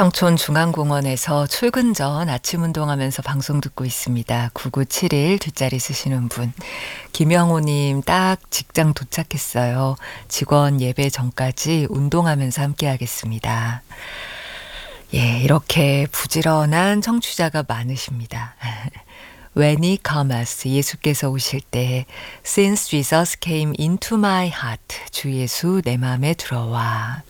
평촌중앙공원에서 출근 전 아침 운동하면서 방송 듣고 있습니다. 9971 뒷자리 쓰시는 분. 김영호님 딱 직장 도착했어요. 직원 예배 전까지 운동하면서 함께 하겠습니다. 예, 이렇게 부지런한 청취자가 많으십니다. When he comes, 예수께서 오실 때 Since Jesus came into my heart, 주 예수 내 마음에 들어와.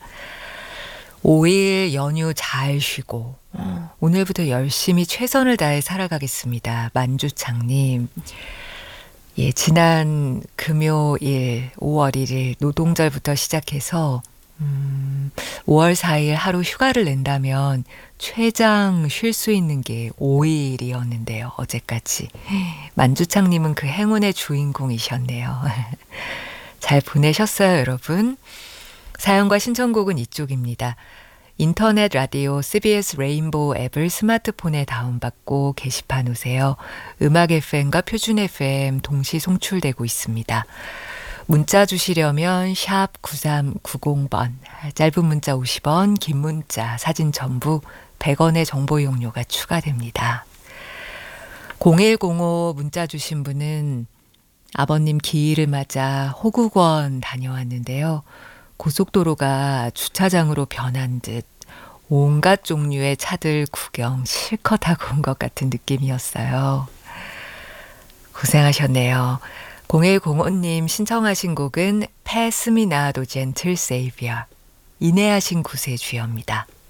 5일 연휴 잘 쉬고 오늘부터 열심히 최선을 다해 살아가겠습니다. 만주창님. 예, 지난 금요일 5월 1일 노동절부터 시작해서 5월 4일 하루 휴가를 낸다면 최장 쉴 수 있는 게 5일이었는데요. 어제까지. 만주창님은 그 행운의 주인공이셨네요. 잘 보내셨어요, 여러분? 사연과 신청곡은 이쪽입니다. 인터넷 라디오 CBS 레인보우 앱을 스마트폰에 다운받고 게시판 오세요. 음악 FM과 표준 FM 동시 송출되고 있습니다. 문자 주시려면 샵 9390번, 짧은 문자 50원, 긴 문자, 사진 전부 100원의 정보 이용료가 추가됩니다. 0105 문자 주신 분은 아버님 기일을 맞아 호국원 다녀왔는데요. 고속도로가 주차장으로 변한 듯 온갖 종류의 차들 구경 실컷 하고 온 것 같은 느낌이었어요. 고생하셨네요. 0105님 신청하신 곡은 Pass Me Not, Gentle Savior, 인내하신 구세주여입니다.